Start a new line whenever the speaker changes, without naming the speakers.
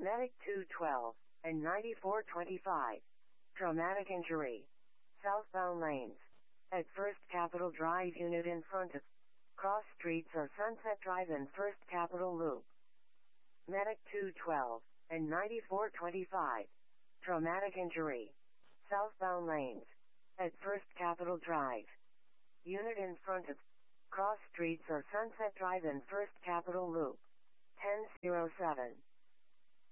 Medic 212 and 9425. Traumatic injury. Southbound lanes. At First Capitol Drive unit in front of cross streets or Sunset Drive and First Capitol Loop. Medic 212 and 9425. Traumatic injury. Southbound lanes. At First Capitol Drive. Unit in front of cross streets or Sunset Drive and First Capitol Loop. 1007.